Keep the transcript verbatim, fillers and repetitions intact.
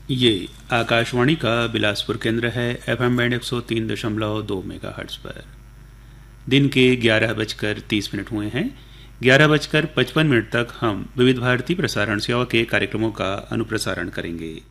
ये आकाशवाणी का बिलासपुर केंद्र है। एफएम बैंड एक सौ तीन दशमलव दो मेगाहर्ट्ज पर दिन के ग्यारह बजकर तीस मिनट हुए हैं। ग्यारह बजकर पचपन मिनट तक हम विविध भारती प्रसारण सेवा के कार्यक्रमों का अनुप्रसारण करेंगे।